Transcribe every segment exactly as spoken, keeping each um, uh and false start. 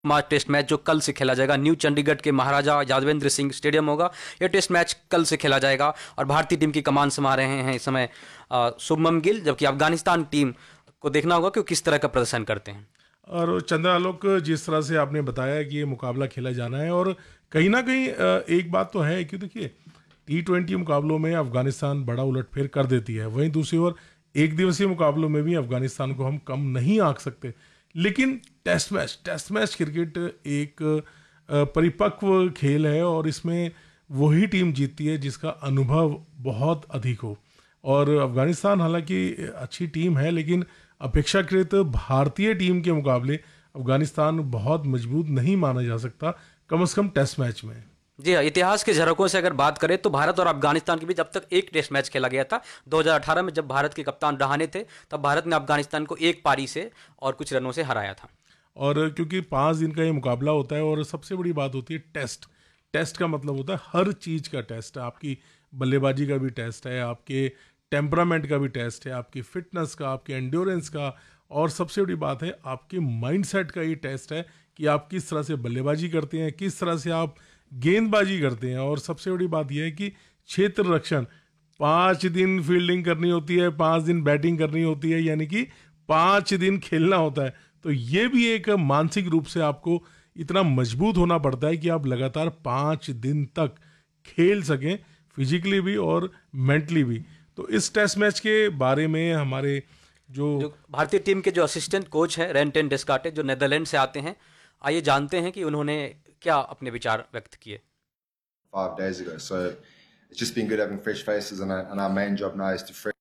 मार्च test match जो कल से खेला जाएगा, न्यू चंडीगढ़ के महाराजा यादवेंद्र सिंह स्टेडियम होगा। यह टेस्ट मैच कल से खेला जाएगा और भारतीय टीम की कमान संभाल रहे हैं इस समय अ, शुभमन गिल, जबकि अफगानिस्तान टीम को देखना होगा कि वो किस तरह का प्रदर्शन करते हैं। और चंद्रालोक, जिस तरह से आपने बताया कि ये मुकाबला खेला जाना है, और कहीं ना कहीं अ, एक बात तो है कि देखिए टी ट्वेंटी मुकाबलों में अफगानिस्तान बड़ा उलटफेर कर देती है, वहीं दूसरी ओर एक दिवसीय मुकाबलों में भी अफगानिस्तान को हम कम नहीं आंक सकते। लेकिन test match test match cricket एक अ, परिपक्व खेल है और इसमें वही टीम जीतती है जिसका अनुभव बहुत अधिक हो। और अफगानिस्तान हालांकि अच्छी टीम है, लेकिन अपेक्षाकृत भारतीय टीम के मुकाबले अफगानिस्तान बहुत मजबूत नहीं माना जा सकता, कम से कम टेस्ट मैच में। जी हाँ, इतिहास के झरोकों से अगर बात करें तो भारत और अफगानिस्तान के बीच अब तक एक टेस्ट मैच खेला गया था। दो हज़ार अठारह में जब भारत के कप्तान रहाणे थे, तब भारत ने अफगानिस्तान को एक पारी से और कुछ रनों से हराया था। और क्योंकि पाँच दिन का ये मुकाबला होता है, और सबसे बड़ी बात होती है टेस्ट। टेस्ट का मतलब होता है हर चीज़ का टेस्ट है, आपकी बल्लेबाजी का भी टेस्ट है, आपके टेम्परामेंट का भी टेस्ट है, आपकी फिटनेस का, आपके एंड्योरेंस का, और सबसे बड़ी बात है आपके माइंडसेट का ये टेस्ट है कि आप किस तरह से बल्लेबाजी करते हैं, किस तरह से आप गेंदबाजी करते हैं। और सबसे बड़ी बात यह है कि क्षेत्र रक्षण, पाँच दिन फील्डिंग करनी होती है, पाँच दिन बैटिंग करनी होती है, यानी कि पाँच दिन खेलना होता है। तो ये भी एक मानसिक रूप से आपको इतना मजबूत होना पड़ता है कि आप लगातार पाँच दिन तक खेल सकें, फिजिकली भी और मेंटली भी। तो इस टेस्ट मैच के बारे में हमारे जो, जो भारतीय टीम के जो असिस्टेंट कोच हैं रेंटेन डेस्कार्टे, जो नीदरलैंड से आते हैं, आइए जानते हैं कि उन्होंने क्या अपने विचार व्यक्त किए। Five days ago, so it's just been good having fresh faces, and our, and our main job now is to fresh.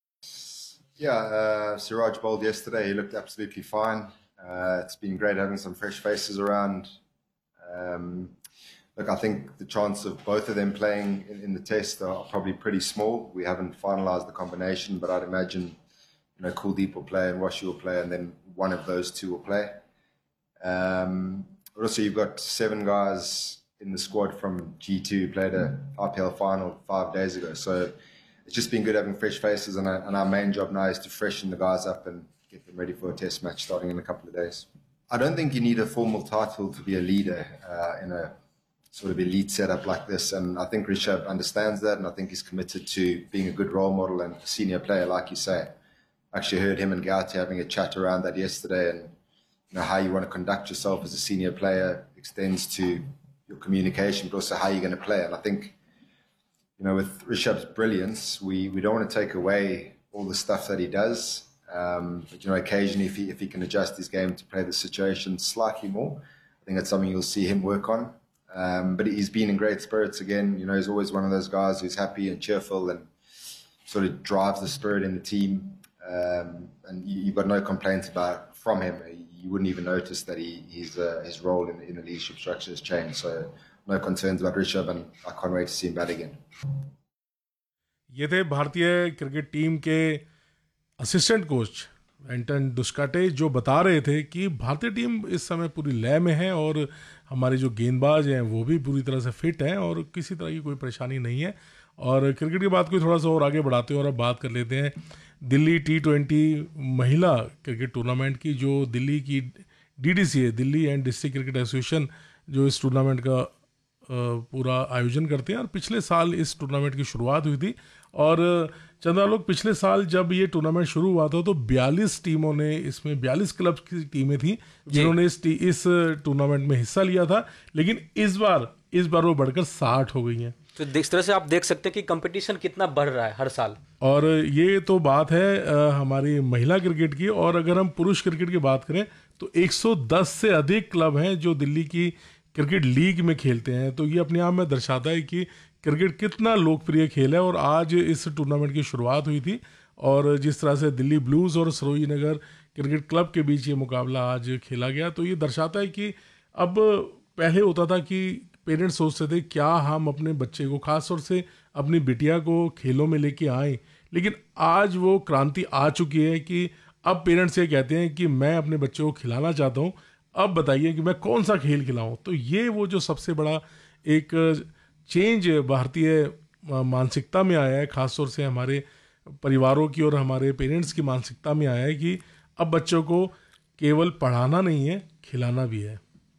Yeah, uh, Siraj bowled yesterday. He looked absolutely fine. Uh, it's been great having some fresh faces around. Um, look, I think the chance of both of them playing in, in the test are probably pretty small. We haven't finalised the combination, but I'd imagine, you know, Kuldeep will play and Washi will play, and then one of those two will play. Um, also, you've got seven guys in the squad from G two who played a I P L final five days ago. So it's just been good having fresh faces, and, and our main job now is to freshen the guys up and get them ready for a test match starting in a couple of days. I don't think you need a formal title to be a leader uh, in a sort of elite setup like this, and I think Rishabh understands that, and I think he's committed to being a good role model and a senior player, like you say. I actually heard him and Gauti having a chat around that yesterday, and you know, how you want to conduct yourself as a senior player extends to your communication, but also how you're going to play. And I think, you know, with Rishabh's brilliance, we, we don't want to take away all the stuff that he does. Um, but, you know, occasionally if he, if he can adjust his game to play the situation slightly more, I think that's something you'll see him work on. Um, but he's been in great spirits again. You know, he's always one of those guys who's happy and cheerful and sort of drives the spirit in the team. Um, and you, you've got no complaints about from him. You wouldn't even notice that he, he's, uh, his role in, in the leadership structure has changed. So no concerns about Rishabh, and I can't wait to see him bat again. ये थे भारतीय cricket team के assistant coach एंटन डुस्काटे, जो बता रहे थे कि भारतीय टीम इस समय पूरी लय में है और हमारे जो गेंदबाज हैं वो भी पूरी तरह से फिट हैं और किसी तरह की कोई परेशानी नहीं है। और क्रिकेट की बात को थोड़ा सा और आगे बढ़ाते हैं और अब बात कर लेते हैं दिल्ली टी ट्वेंटी महिला क्रिकेट टूर्नामेंट की, जो दिल्ली की डी डी सी है, Delhi and district cricket association, जो इस टूर्नामेंट का पूरा आयोजन करते हैं। और पिछले साल इस टूर्नामेंट की शुरुआत हुई थी, और चंद्रालोक, पिछले साल जब ये टूर्नामेंट शुरू हुआ था तो बयालीस टीमों ने, इसमें बयालीस क्लब की टीमें थी जिन्होंने इस इस टूर्नामेंट में हिस्सा लिया था। लेकिन इस बार इस बार वो बढ़कर साठ हो गई हैं। तो इस तरह से आप देख सकते हैं कि कंपटीशन कितना बढ़ रहा है हर साल। और ये तो बात है आ, हमारी महिला क्रिकेट की। और अगर हम पुरुष क्रिकेट की बात करें तो एक सौ दस से अधिक क्लब हैं जो दिल्ली की क्रिकेट लीग में खेलते हैं। तो ये अपने आप में दर्शाता है कि क्रिकेट कितना लोकप्रिय खेल है। और आज इस टूर्नामेंट की शुरुआत हुई थी, और जिस तरह से दिल्ली ब्लूज़ और सरोजी नगर क्रिकेट क्लब के बीच ये मुकाबला आज खेला गया, तो ये दर्शाता है कि अब पहले होता था कि पेरेंट्स सोचते थे क्या हम अपने बच्चे को, खास तौर से अपनी बिटिया को खेलों में लेके आएँ, लेकिन आज वो क्रांति आ चुकी है कि अब पेरेंट्स ये कहते हैं कि मैं अपने बच्चे को खिलाना चाहता हूँ, अब बताइए कि मैं कौन सा खेल खिलाऊं। तो ये वो जो सबसे बड़ा एक चेंज भारतीय मानसिकता में आया है, खासतौर से हमारे परिवारों की और हमारे पेरेंट्स की मानसिकता में आया है कि अब बच्चों को केवल पढ़ाना नहीं है, खिलाना भी है।